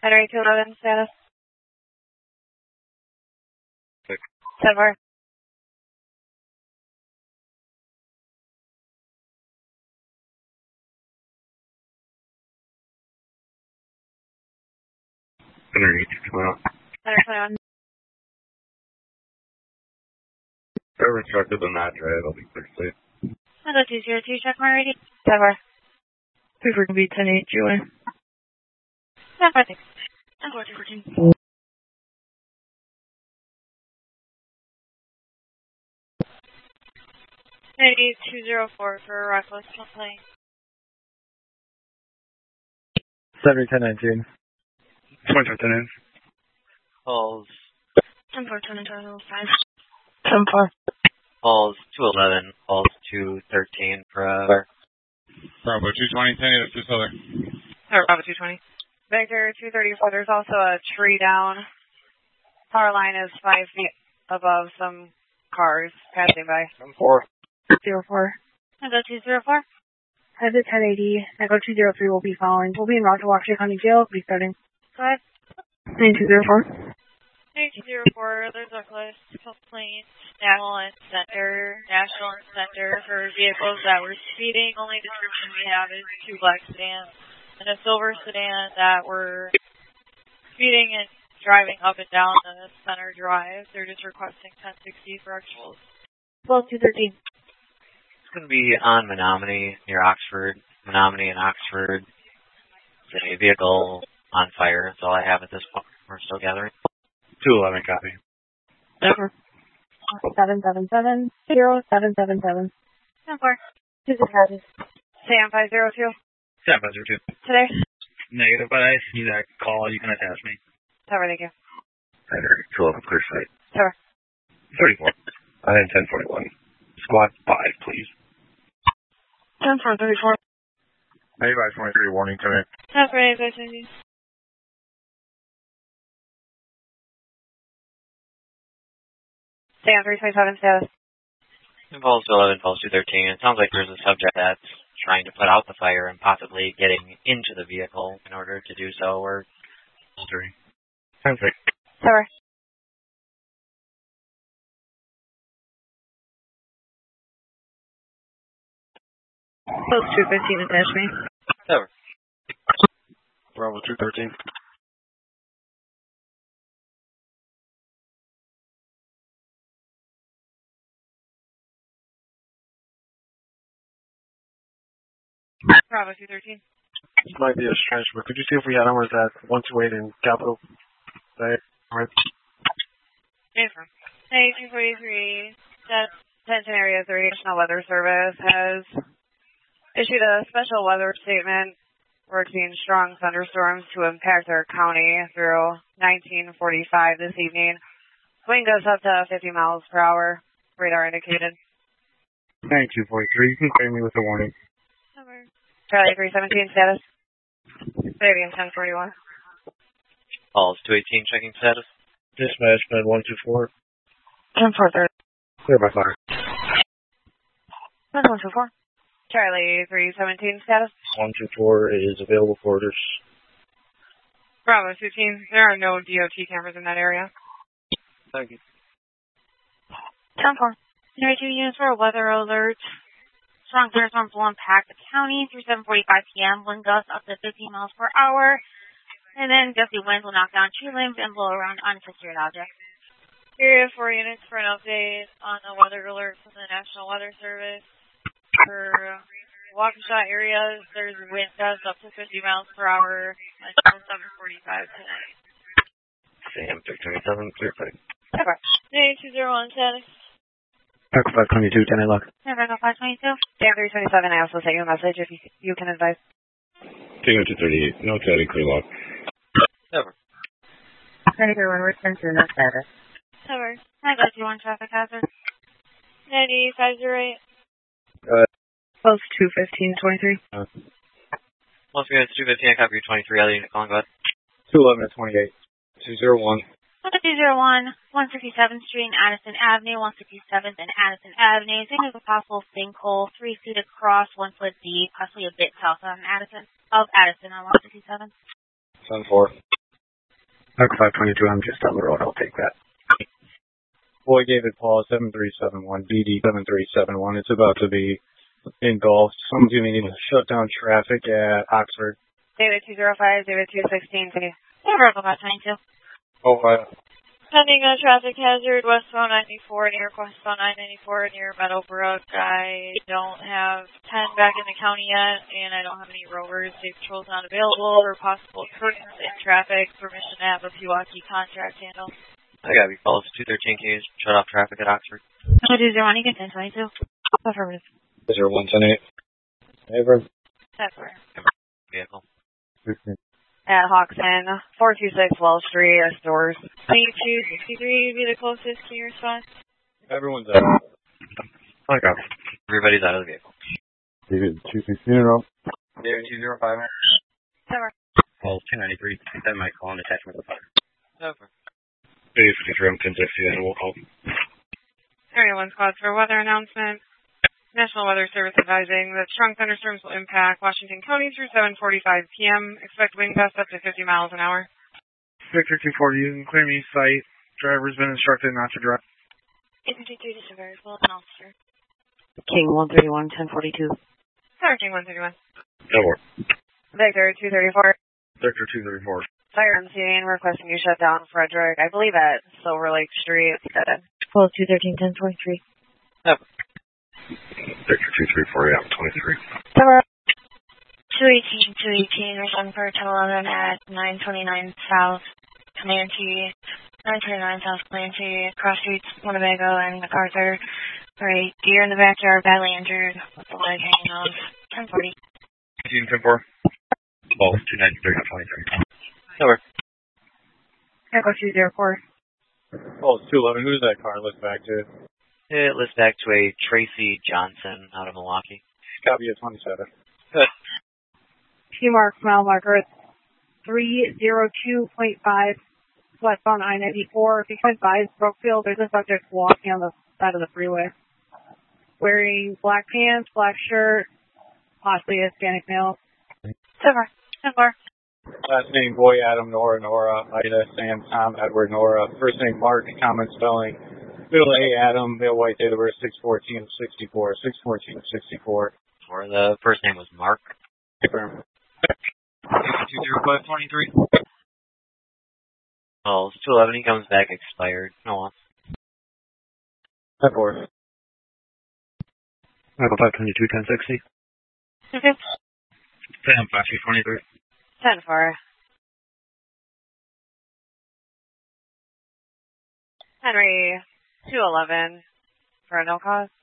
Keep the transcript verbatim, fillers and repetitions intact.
Federate two eleven status. Six. ten four. Federate twelve. Federate twenty-one. Whoever instructed them not drive, I'll be clear safe. I'll go two zero two, check my radio. ten four. three four can be ten eight, Joey. ten four six. ten four two fourteen. Ninety two zero four for reckless play. seventy ten nineteen. twenty-five ten in. Calls. ten four twenty total five. ten four. Calls two eleven. Calls two thirteen for uh, Bravo two twenty, ten eight, this other. Or Bravo two twenty. Victor two thirty-four, there's also a tree down. Power line is five feet above some cars passing by. ten four. zero four. Echo two zero four. Head to ten eighty. Echo two zero three will be following. We'll be en route to Washington County Jail. We'll be starting. Go ahead. nine two zero four. nine two zero four, there's a list complaint, National and Center, National and Center for vehicles that were speeding. Only description we have is two black sedans and a silver sedan that were speeding and driving up and down the center drive. They're just requesting ten sixty for actuals. twelve two thirteen. it's going to be on Menominee near Oxford. Menominee and Oxford. It's a vehicle on fire. That's all I have at this point. We're still gathering. two eleven copy. Never. seven seven seven zero seven seven seven. ten four. Two zero. Sam five zero two. Sam five zero two. Today? Negative, but I see that call. You can attach me. Cover, thank you. Federate two eleven, clear sight. Cover. thirty-four. I am ten forty-one. Squad five, please. ten four thirty-four. eighty-five twenty-three, warning, come in. ten four eighty-five twenty. Sam three twenty-seven status. Involves eleven, involves two thirteen. It sounds like there's a subject that's trying to put out the fire and possibly getting into the vehicle in order to do so. Or three. ten six. Cover. Post two fifteen, attach me. Cover. Bravo two thirteen. Bravo two thirteen. This might be a stretch, but could you see if we had numbers at one two eight in capital? Right. Right. Affirm. eighteen forty-three. Detention Area three National Weather Service has issued a special weather statement. We're seeing strong thunderstorms to impact our county through nineteen forty-five this evening. Wind goes up to fifty miles per hour. Radar indicated. ninety-two forty-three, you can clear me with a warning. Charlie three seventeen status. thirty and ten forty-one. Calls two eighteen, checking status. Dispatch, med one two four. ten four thirty. Clear by fire. one two four. Charlie three seventeen status. one two four is available for orders. Bravo fifteen. There are no D O T cameras in that area. Thank you. ten four. There are two units for a weather alert. Strong thunderstorms will impact the county through seven forty-five p.m. Wind gusts up to fifteen miles per hour. And then gusty winds will knock down tree limbs and blow around unsecured objects. Area four units for an update on the weather alert from the National Weather Service. For Waukesha areas, there's wind gusts up to fifty miles per hour until seven forty-five tonight. Sam six twenty-seven, clear sight. Okay. eight two zero one status. Echo five twenty-two, ten eight luck. Echo five twenty-two. Sam three twenty-seven, I also sent you a message if you, you can advise. Tango two thirty-eight, no chatting, clear lock. Cover. Senator, when we're sent to that status. Cover. I got you on traffic hazard. ninety-five zero eight. Uh, Post two fifteen twenty-three. Uh, Once again, it's two fifteen, I copy your twenty-three, other unit calling, go ahead. two eleven at twenty-eight. two zero one. two zero one, one sixty-seventh Street and Addison Avenue, one sixty-seventh and Addison Avenue. Same as a possible sinkhole, three feet across, one foot deep, possibly a bit south of Addison, of Addison on one sixty-seven. ten four. Echo five twenty-two, I'm just on the road. I'll take that. Boy David Paul, seven three seven one, B D seven three seven one. It's about to be engulfed. Someone's going to need to shut down traffic at Oxford. David two zero five, David two sixteen, two. Over Echo five twenty-two. Oh, uh, Pending a traffic hazard, westbound ninety-four near westbound nine ninety-four near Meadowbrook. I don't have ten back in the county yet, and I don't have any rovers. Safe patrol's not available or possible occurrence in traffic. Permission to have a Pewaukee contract handle. I gotta be calls two thirteen Ks. Shut off traffic at Oxford. two zero one, you get ten twenty-two. Affirmative. zero one ten eight. Ever. That's where. Vehicle. At Hawkson, four two six Wall Street, our stores. twenty-two sixty-three be the closest to your spot. Everyone's out. I got it. Everybody's out of the vehicle. David two sixteen in a row. David two zero five. Over. Call two ninety-three. That might call an attachment of the fire. Over. David fifty-three, I'm ten sixty, and we'll call. Area one squad for weather announcement. National Weather Service advising that strong thunderstorms will impact Washington County through seven forty-five p.m. Expect wind gusts up to fifty miles an hour. Victor two forty, you can clear me site. Driver's been instructed not to drive. eight fifty-three to Severs, well, an officer. King one thirty-one, ten forty-two. Sorry, King one thirty-one. That work. Victor two thirty-four. Victor two thirty-four. Fire M C A requesting you shut down Frederick. I believe at Silver Lake Street. Close two thirteen, ten twenty-three. Over. Victor two three four, yeah, I'm twenty-three. Over. two eighteen, two eighteen, return for eleven at nine twenty-nine South Comanche, nine twenty-nine South Comanche, cross streets, Winnebago and MacArthur. Right, deer in the backyard, badly injured, with the leg hanging off. ten forty. eighteen ten four. Oh, two ninety-three, I'm twenty-three. Over. Echo two zero four. Oh, it's two eleven. Who's that car? Let's back to. It lists back to a Tracy Johnson out of Milwaukee. Copy at twenty-seven. Good. Two marks, mile marker, three zero two point five, westbound I ninety-four. If you can advise Brookfield, there's a subject walking on the side of the freeway. Wearing black pants, black shirt, possibly a Hispanic male. Silver. Silver. Last name, Boy, Adam, Nora, Nora, Ida, Sam, Tom, Edward, Nora. First name, Mark, common spelling. Middle A, Adam, male white, date of birth, six fourteen sixty-four, six fourteen sixty-four. Or the first name was Mark. Confirm. two zero five twenty-three. Well, it's two eleven. He comes back expired. No one. ten four. Echo five twenty-two, ten sixty. Okay. Sam five two twenty-three. ten four. Henry two eleven for a no cause.